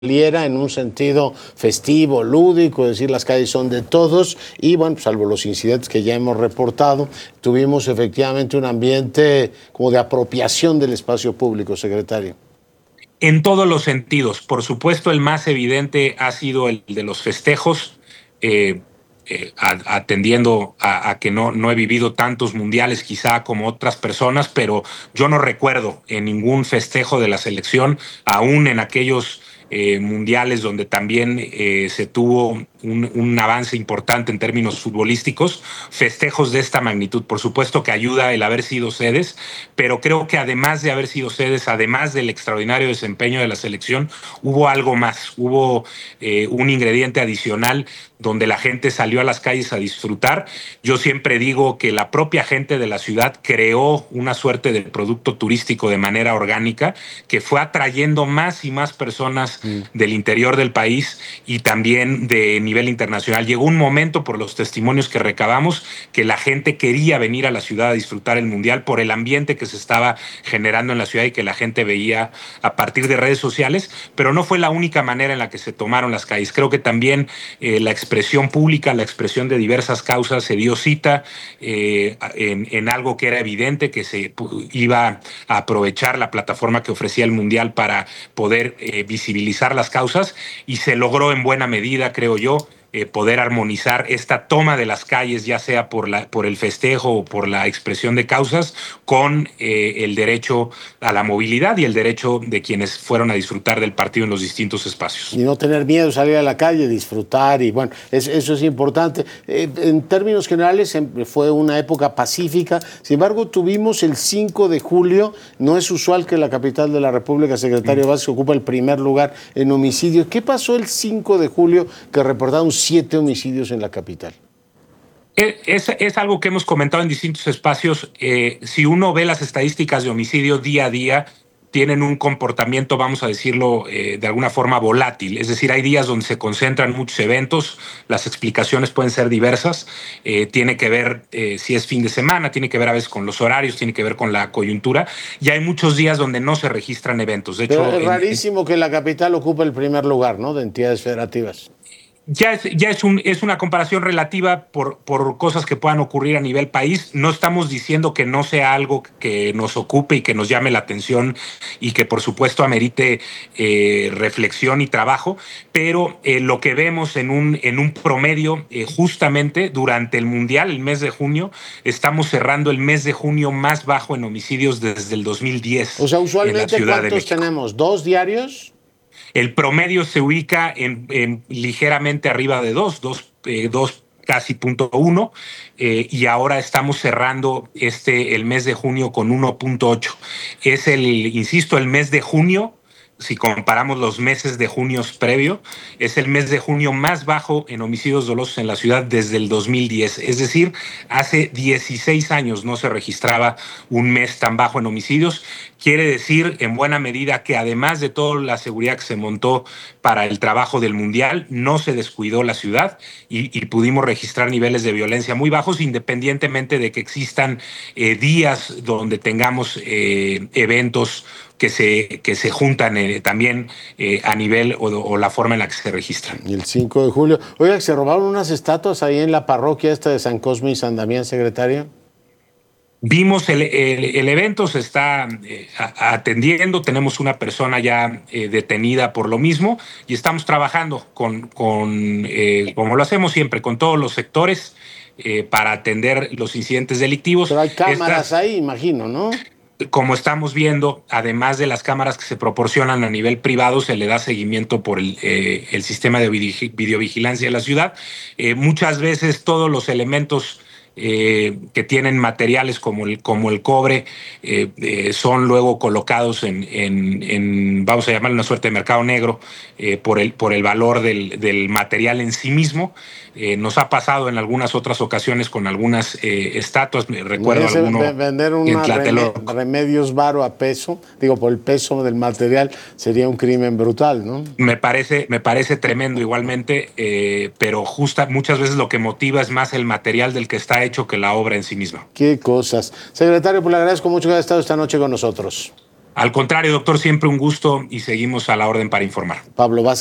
saliera en un sentido festivo, lúdico, es decir, las calles son de todos y bueno, salvo los incidentes que ya hemos reportado, tuvimos efectivamente un ambiente como de apropiación del espacio público, secretario. En todos los sentidos. Por supuesto, el más evidente ha sido el de los festejos, atendiendo a que no he vivido tantos mundiales quizá como otras personas, pero yo no recuerdo en ningún festejo de la selección, aún en aquellos mundiales donde también se tuvo un avance importante en términos futbolísticos, festejos de esta magnitud. Por supuesto que ayuda el haber sido sedes, pero creo que además de haber sido sedes, además del extraordinario desempeño de la selección, hubo algo más, hubo un ingrediente adicional donde la gente salió a las calles a disfrutar. Yo siempre digo que la propia gente de la ciudad creó una suerte de producto turístico de manera orgánica que fue atrayendo más y más personas del interior del país y también de nivel internacional. Llegó un momento, por los testimonios que recabamos, que la gente quería venir a la ciudad a disfrutar el Mundial por el ambiente que se estaba generando en la ciudad y que la gente veía a partir de redes sociales, pero no fue la única manera en la que se tomaron las calles. Creo que también la expresión pública, la expresión de diversas causas se dio cita en algo que era evidente, que se iba a aprovechar la plataforma que ofrecía el Mundial para poder visibilizar las causas y se logró en buena medida, creo yo, poder armonizar esta toma de las calles, ya sea por el festejo o por la expresión de causas, con el derecho a la movilidad y el derecho de quienes fueron a disfrutar del partido en los distintos espacios. Y no tener miedo de salir a la calle, disfrutar, y bueno, eso es importante. En términos generales fue una época pacífica, sin embargo tuvimos el 5 de julio, no es usual que la capital de la República, secretario Vázquez, ocupa el primer lugar en homicidios. ¿Qué pasó el 5 de julio que reportaron 7 homicidios en la capital? Es algo que hemos comentado en distintos espacios. Si uno ve las estadísticas de homicidio día a día, tienen un comportamiento, vamos a decirlo, de alguna forma volátil. Es decir, hay días donde se concentran muchos eventos, las explicaciones pueden ser diversas, tiene que ver si es fin de semana, tiene que ver a veces con los horarios, tiene que ver con la coyuntura, y hay muchos días donde no se registran eventos. De hecho, es rarísimo que la capital ocupe el primer lugar, ¿no?, de entidades federativas. Ya es una comparación relativa por cosas que puedan ocurrir a nivel país. No estamos diciendo que no sea algo que nos ocupe y que nos llame la atención y que por supuesto amerite reflexión y trabajo, pero lo que vemos en un promedio, justamente durante el Mundial, el mes de junio, estamos cerrando el mes de junio más bajo en homicidios desde el 2010. O sea, usualmente, ¿cuántos tenemos? ¿2 diarios? El promedio se ubica en ligeramente arriba de 2 casi 0.1, y ahora estamos cerrando el mes de junio con 1.8. Es insisto, el mes de junio, si comparamos los meses de junio previo, es el mes de junio más bajo en homicidios dolosos en la ciudad desde el 2010. Es decir, hace 16 años no se registraba un mes tan bajo en homicidios. Quiere decir, en buena medida, que además de toda la seguridad que se montó para el trabajo del Mundial, no se descuidó la ciudad y pudimos registrar niveles de violencia muy bajos, independientemente de que existan días donde tengamos eventos que se juntan también a nivel o la forma en la que se registran. Y el 5 de julio. Oiga, ¿se robaron unas estatuas ahí en la parroquia esta de San Cosme y San Damián, secretario? Vimos el evento, se está atendiendo, tenemos una persona ya detenida por lo mismo y estamos trabajando como lo hacemos siempre, con todos los sectores para atender los incidentes delictivos. Pero hay cámaras ahí, imagino, ¿no? Como estamos viendo, además de las cámaras que se proporcionan a nivel privado, se le da seguimiento por el sistema de videovigilancia de la ciudad. Muchas veces todos los elementos que tienen materiales como el cobre son luego colocados en vamos a llamarlo una suerte de mercado negro por el valor del material en sí mismo. Nos ha pasado en algunas otras ocasiones con algunas estatuas. Recuerdo alguno vender remedios varo a peso, digo, por el peso del material, sería un crimen brutal, ¿no? Me parece tremendo igualmente, pero muchas veces lo que motiva es más el material del que está hecho que la obra en sí misma. Qué cosas. Secretario, pues le agradezco mucho que haya estado esta noche con nosotros. Al contrario, doctor, siempre un gusto y seguimos a la orden para informar. Pablo Vázquez.